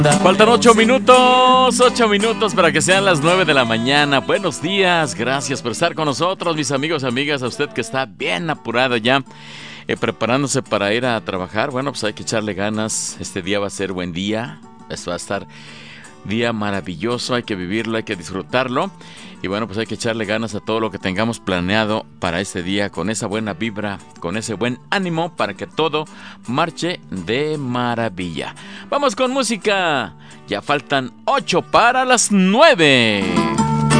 Faltan 8 minutos para que sean las 9 de la mañana. Buenos días, gracias por estar con nosotros, mis amigos, amigas. A usted que está bien apurado ya, preparándose para ir a trabajar. Bueno, pues hay que echarle ganas. Este día va a ser buen día. Esto va a estar día maravilloso. Hay que vivirlo, hay que disfrutarlo. Y bueno, pues hay que echarle ganas a todo lo que tengamos planeado para este día, con esa buena vibra, con ese buen ánimo, para que todo marche de maravilla. Vamos con música. Ya faltan 8 para las 9.